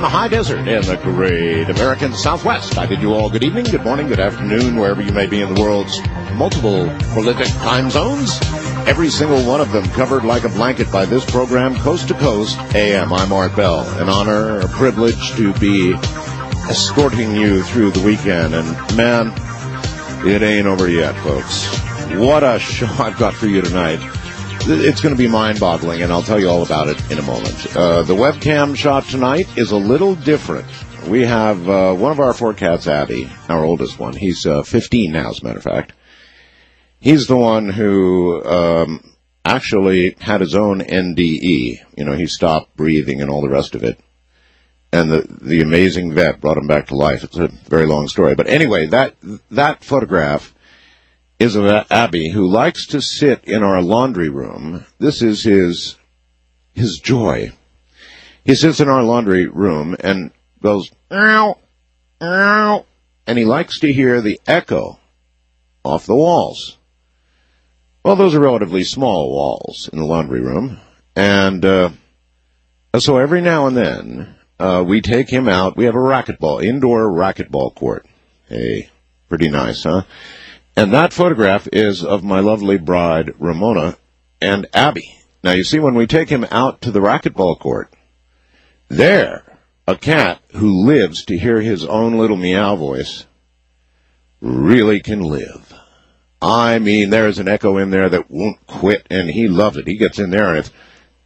the high desert in the great American Southwest. I bid you all good evening, good morning, good afternoon, wherever you may be in the world's multiple prolific time zones. Every single one of them covered like a blanket by this program, Coast to Coast AM. I'm Art Bell. An honor, a privilege to be escorting you through the weekend. And, man, it ain't over yet, folks. What a show I've got for you tonight. It's going to be mind-boggling, and I'll tell you all about it in a moment. The webcam shot tonight is a little different. We have one of our four cats, Abby, our oldest one. He's 15 now, as a matter of fact. He's the one who actually had his own NDE. You know, he stopped breathing and all the rest of it. And the amazing vet brought him back to life. It's a very long story. But anyway, that photograph is of Abby, who likes to sit in our laundry room. This is his joy. He sits in our laundry room and goes, ow, ow, and he likes to hear the echo off the walls. Well, those are relatively small walls in the laundry room, and so every now and then we take him out. We have a indoor racquetball court. Hey, pretty nice, huh? And that photograph is of my lovely bride, Ramona, and Abby. Now, you see, when we take him out to the racquetball court, there, a cat who lives to hear his own little meow voice really can live. I mean, there's an echo in there that won't quit, and he loves it. He gets in there, and it's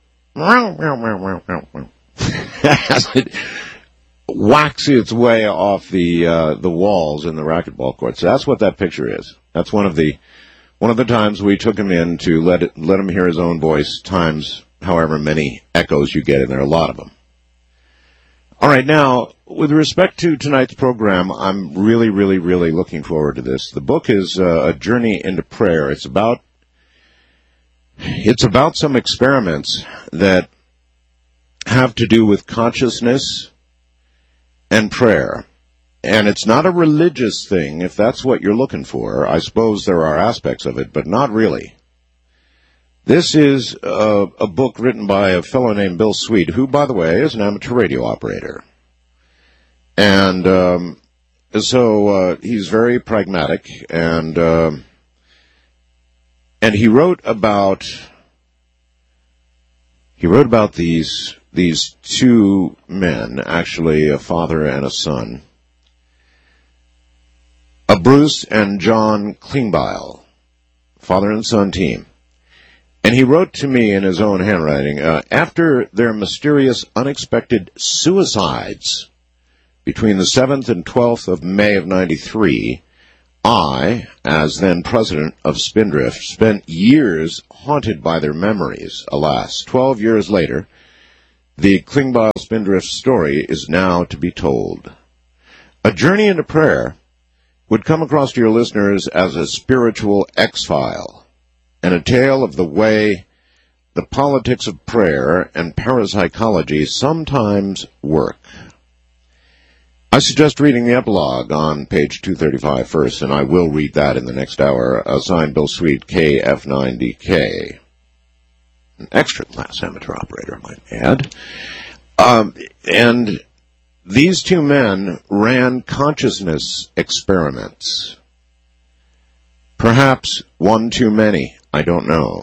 as it whacks its way off the walls in the racquetball court. So that's what that picture is. That's one of the times we took him in to let him hear his own voice, times however many echoes you get in there, a lot of them. All right, now, with respect to tonight's program, I'm really, really, really looking forward to this. The book is A Journey into Prayer. It's about some experiments that have to do with consciousness and prayer. And it's not a religious thing, if that's what you're looking for. I suppose there are aspects of it, but not really. This is a book written by a fellow named Bill Sweet, who, by the way, is an amateur radio operator. And so he's very pragmatic, and he wrote about these two men, actually a father and a son, a Bruce and John Klingbeil, father and son team. And he wrote to me in his own handwriting, after their mysterious, unexpected suicides between the 7th and 12th of May of 93, I, as then president of Spindrift, spent years haunted by their memories. Alas, 12 years later, the Klingbeil Spindrift story is now to be told. A Journey into Prayer would come across to your listeners as a spiritual X-file, and a tale of the way the politics of prayer and parapsychology sometimes work. I suggest reading the epilogue on page 235 first, and I will read that in the next hour. Signed Bill Sweet, KF9DK. An extra-class amateur operator, I might add. And these two men ran consciousness experiments. Perhaps one too many, I don't know.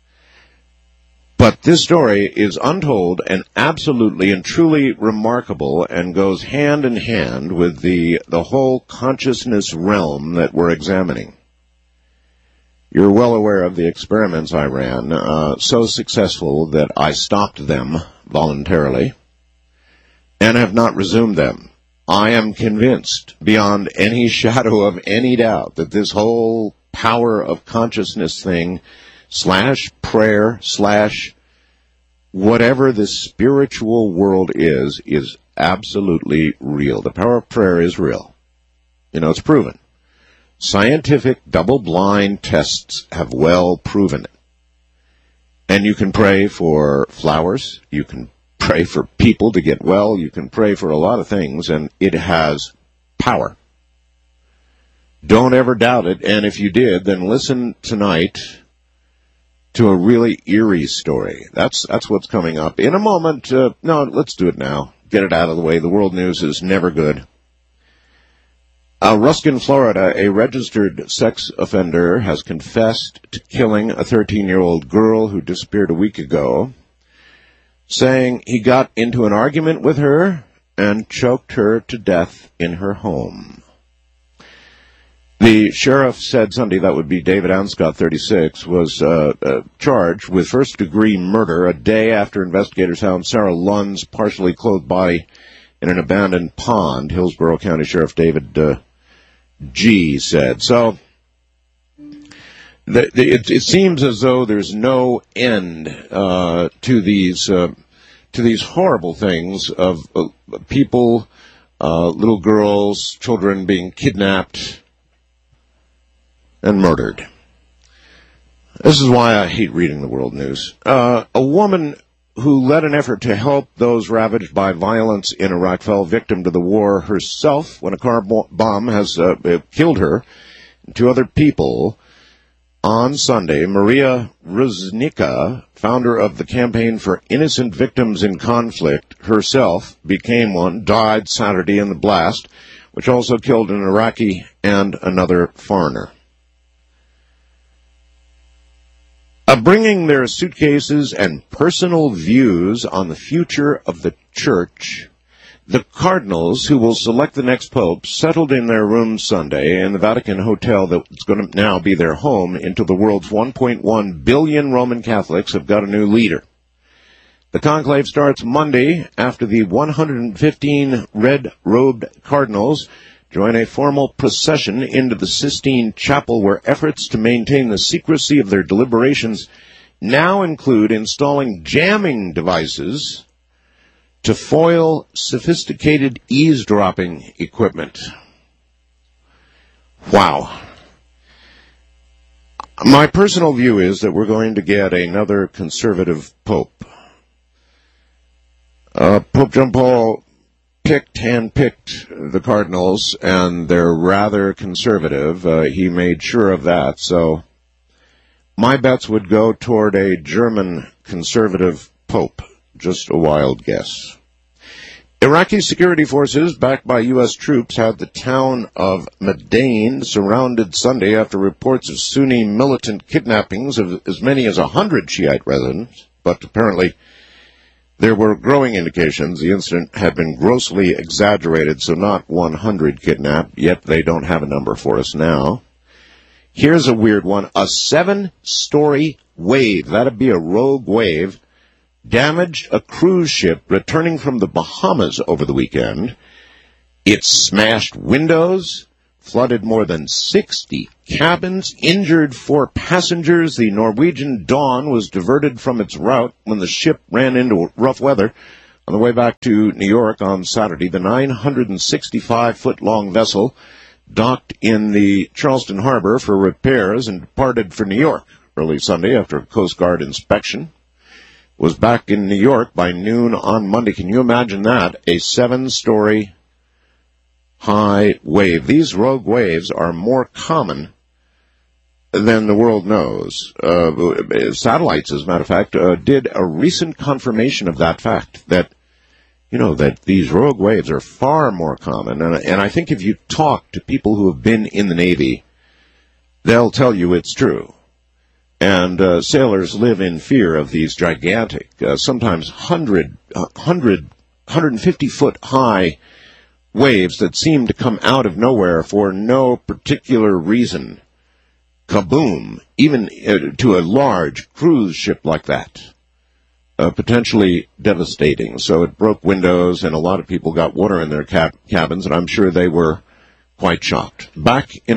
But this story is untold and absolutely and truly remarkable, and goes hand in hand with the whole consciousness realm that we're examining. You're well aware of the experiments I ran, so successful that I stopped them voluntarily and have not resumed them. I am convinced, beyond any shadow of any doubt, that this whole power of consciousness thing / prayer / whatever the spiritual world is absolutely real. The power of prayer is real. You know, it's proven. Scientific double-blind tests have well proven it. And you can pray for flowers, you can pray for people to get well, you can pray for a lot of things, and it has power. Don't ever doubt it, and if you did, then listen tonight to a really eerie story. That's what's coming up. In a moment, no, let's do it now. get it out of the way. The world news is never good. Ruskin, Florida, a registered sex offender has confessed to killing a 13-year-old girl who disappeared a week ago, saying he got into an argument with her and choked her to death in her home. The sheriff said Sunday, that would be David Anscott, 36, was charged with first-degree murder a day after investigators found Sarah Lund's partially clothed body in an abandoned pond, Hillsborough County Sheriff David G. said. So it seems as though there's no end to these horrible things of people, little girls, children being kidnapped and murdered. This is why I hate reading the world news. A woman who led an effort to help those ravaged by violence in Iraq fell victim to the war herself when a car bomb has killed her and 2 other people. On Sunday, Maria Ruznicka, founder of the Campaign for Innocent Victims in Conflict, herself became one, died Saturday in the blast, which also killed an Iraqi and another foreigner. Bringing their suitcases and personal views on the future of the church, the cardinals who will select the next pope settled in their rooms Sunday in the Vatican Hotel that's going to now be their home until the world's 1.1 billion Roman Catholics have got a new leader. The conclave starts Monday after the 115 red-robed cardinals join a formal procession into the Sistine Chapel, where efforts to maintain the secrecy of their deliberations now include installing jamming devices to foil sophisticated eavesdropping equipment. Wow. My personal view is that we're going to get another conservative pope. Pope John Paul handpicked the cardinals, and they're rather conservative. He made sure of that. So my bets would go toward a German conservative pope. Just a wild guess. Iraqi security forces, backed by U.S. troops, had the town of Madain surrounded Sunday after reports of Sunni militant kidnappings of as many as 100 Shiite residents, but apparently there were growing indications the incident had been grossly exaggerated, so not 100 kidnapped, yet they don't have a number for us now. Here's a weird one. A 7-story wave, that'd be a rogue wave, damaged a cruise ship returning from the Bahamas over the weekend. It smashed windows, flooded more than 60 cabins, injured 4 passengers. The Norwegian Dawn was diverted from its route when the ship ran into rough weather on the way back to New York on Saturday. The 965-foot-long vessel docked in the Charleston Harbor for repairs and departed for New York early Sunday after a Coast Guard inspection. Was back in New York by noon on Monday. Can you imagine that? A 7-story high wave. These rogue waves are more common than the world knows. Satellites, as a matter of fact, did a recent confirmation of that fact, that, that these rogue waves are far more common. And I think if you talk to people who have been in the Navy, they'll tell you it's true. And sailors live in fear of these gigantic, sometimes 150-foot high waves that seem to come out of nowhere for no particular reason. Kaboom! Even to a large cruise ship like that. Potentially devastating. So it broke windows, and a lot of people got water in their cabins, and I'm sure they were quite shocked. Back in